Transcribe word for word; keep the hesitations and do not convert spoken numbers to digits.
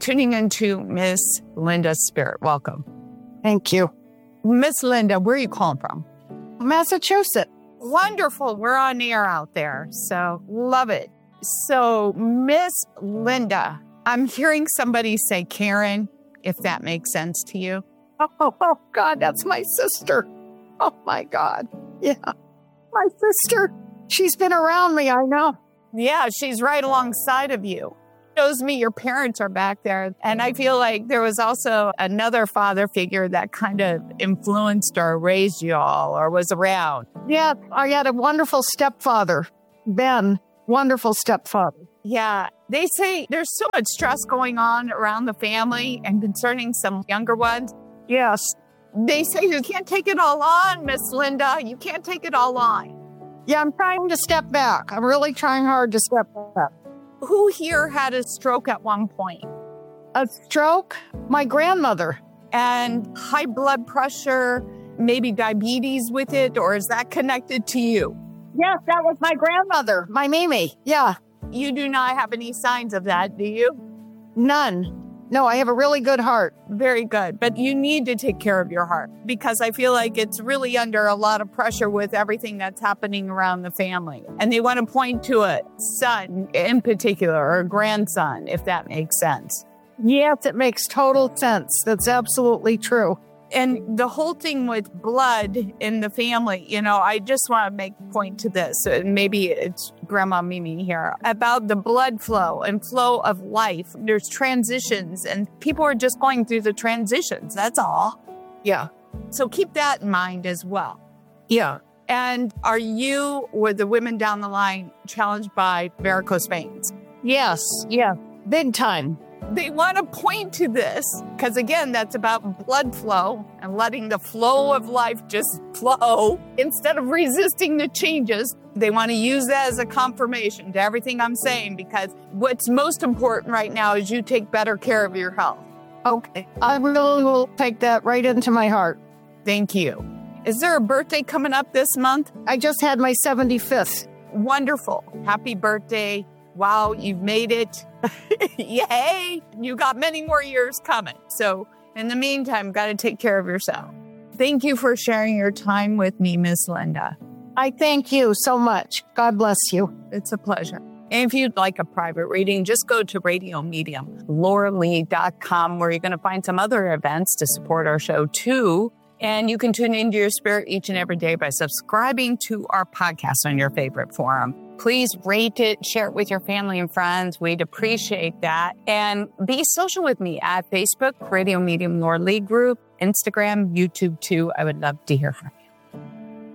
tuning into Miss Linda's Spirit. Welcome. Thank you. Miss Linda, where are you calling from? Massachusetts. Wonderful. We're on air out there, so love it. So, Miss Linda, I'm hearing somebody say Karen, if that makes sense to you. Oh, oh, oh, God, that's my sister. Oh, my God. Yeah, my sister. She's been around me, I know. Yeah, she's right alongside of you. Shows me your parents are back there. And I feel like there was also another father figure that kind of influenced or raised you all or was around. Yeah, I had a wonderful stepfather, Ben. Wonderful stepfather. Yeah, they say there's so much stress going on around the family and concerning some younger ones. Yes. They say you can't take it all on, Miss Linda. You can't take it all on. Yeah, I'm trying to step back. I'm really trying hard to step back. Who here had a stroke at one point? A stroke? My grandmother. And high blood pressure, maybe diabetes with it, or is that connected to you? Yes, that was my grandmother, my Mimi. Yeah. You do not have any signs of that, do you? None. No, I have a really good heart. Very good. But you need to take care of your heart because I feel like it's really under a lot of pressure with everything that's happening around the family. And they want to point to a son in particular or a grandson, if that makes sense. Yes, it makes total sense. That's absolutely true. And the whole thing with blood in the family, you know, I just want to make a point to this. And maybe it's Grandma Mimi here about the blood flow and flow of life. There's transitions and people are just going through the transitions. That's all. Yeah. So keep that in mind as well. Yeah. And are you or the women down the line challenged by varicose veins? Yes. Yeah. Big time. They want to point to this because, again, that's about blood flow and letting the flow of life just flow instead of resisting the changes. They want to use that as a confirmation to everything I'm saying because what's most important right now is you take better care of your health. Okay. I really will take that right into my heart. Thank you. Is there a birthday coming up this month? I just had my seventy-fifth. Wonderful. Happy birthday. Wow, you've made it. Yay! You got many more years coming. So in the meantime, got to take care of yourself. Thank you for sharing your time with me, Miss Linda. I thank you so much. God bless you. It's a pleasure. And if you'd like a private reading, just go to radio medium laura lee dot com where you're going to find some other events to support our show too. And you can tune into your spirit each and every day by subscribing to our podcast on your favorite forum. Please rate it, share it with your family and friends. We'd appreciate that. And be social with me at Facebook, Radio Medium Laura Lee Group, Instagram, YouTube too. I would love to hear from you.